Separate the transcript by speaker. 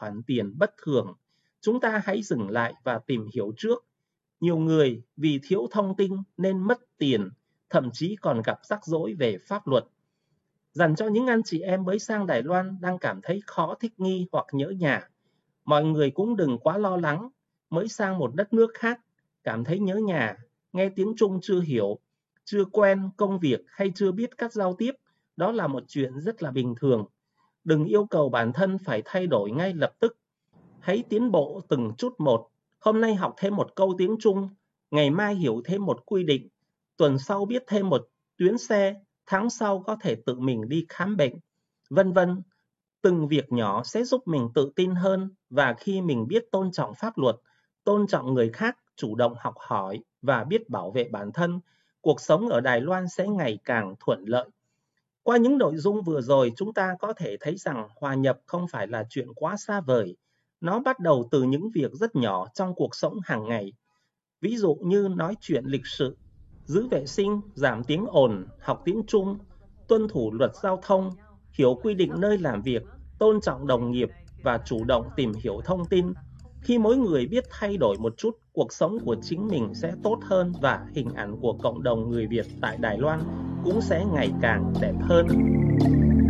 Speaker 1: khoản tiền bất thường, chúng ta hãy dừng lại và tìm hiểu trước. Nhiều người vì thiếu thông tin nên mất tiền, thậm chí còn gặp rắc rối về pháp luật. Dành cho những anh chị em mới sang Đài Loan đang cảm thấy khó thích nghi hoặc nhớ nhà, mọi người cũng đừng quá lo lắng. Mới sang một đất nước khác, cảm thấy nhớ nhà, nghe tiếng Trung chưa hiểu, chưa quen công việc hay chưa biết cách giao tiếp, đó là một chuyện rất là bình thường. Đừng yêu cầu bản thân phải thay đổi ngay lập tức. Hãy tiến bộ từng chút một. Hôm nay học thêm một câu tiếng Trung, ngày mai hiểu thêm một quy định, tuần sau biết thêm một tuyến xe, tháng sau có thể tự mình đi khám bệnh, vân vân. Từng việc nhỏ sẽ giúp mình tự tin hơn, và khi mình biết tôn trọng pháp luật, tôn trọng người khác, chủ động học hỏi và biết bảo vệ bản thân, cuộc sống ở Đài Loan sẽ ngày càng thuận lợi. Qua những nội dung vừa rồi, chúng ta có thể thấy rằng hòa nhập không phải là chuyện quá xa vời. Nó bắt đầu từ những việc rất nhỏ trong cuộc sống hàng ngày. Ví dụ như nói chuyện lịch sự, giữ vệ sinh, giảm tiếng ồn, học tiếng Trung, tuân thủ luật giao thông, hiểu quy định nơi làm việc, tôn trọng đồng nghiệp và chủ động tìm hiểu thông tin. Khi mỗi người biết thay đổi một chút, cuộc sống của chính mình sẽ tốt hơn và hình ảnh của cộng đồng người Việt tại Đài Loan cũng sẽ ngày càng đẹp hơn.